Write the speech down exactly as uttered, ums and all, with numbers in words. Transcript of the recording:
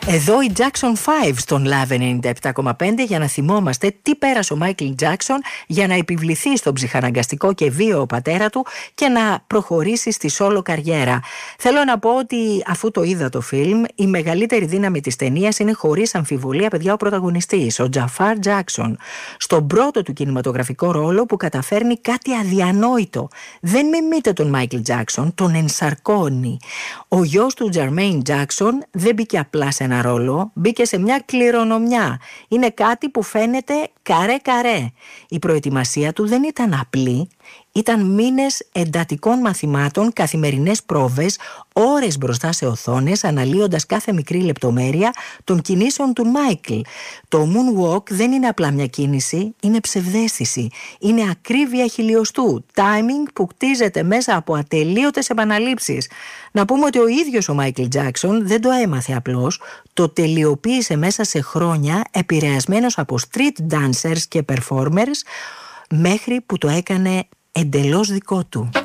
Εδώ η Jackson πέντε στον Love ενενήντα επτά κόμμα πέντε για να θυμόμαστε τι πέρασε ο Μάικλ Τζάκσον για να επιβληθεί στον ψυχαναγκαστικό και βίαιο πατέρα του και να προχωρήσει στη σόλο καριέρα. Θέλω να πω ότι αφού το είδα το φιλμ, η μεγαλύτερη δύναμη της ταινίας είναι χωρίς αμφιβολία, παιδιά, ο πρωταγωνιστής, ο Τζαφάρ Τζάκσον, στον πρώτο του κινηματογραφικό ρόλο που καταφέρνει κάτι αδιανόητο. Δεν μιμείται τον Μάικλ Τζάκσον, τον ενσαρκώνει. Ο γιος του Τζαρμέιν Τζάκσον δεν μπήκε απλά σε ένα ρόλο, μπήκε σε μια κληρονομιά. Είναι κάτι που φαίνεται καρέ-καρέ. Η προετοιμασία του δεν ήταν απλή. Ήταν μήνες εντατικών μαθημάτων, καθημερινές πρόβες, ώρες μπροστά σε οθόνες, αναλύοντας κάθε μικρή λεπτομέρεια των κινήσεων του Μάικλ. Το moonwalk δεν είναι απλά μια κίνηση, είναι ψευδαίσθηση. Είναι ακρίβεια χιλιοστού, timing που κτίζεται μέσα από ατελείωτες επαναλήψεις. Να πούμε ότι ο ίδιος ο Μάικλ Τζάκσον δεν το έμαθε απλώς, το τελειοποίησε μέσα σε χρόνια, επηρεασμένος από street dancers και performers, μέχρι που το έκανε εντελώς δικό του.